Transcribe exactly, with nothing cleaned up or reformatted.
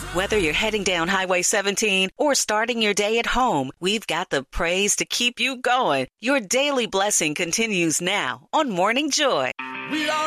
Whether you're heading down Highway seventeen or starting your day at home, we've got the praise to keep you going. Your daily blessing continues now on Morning Joy. We are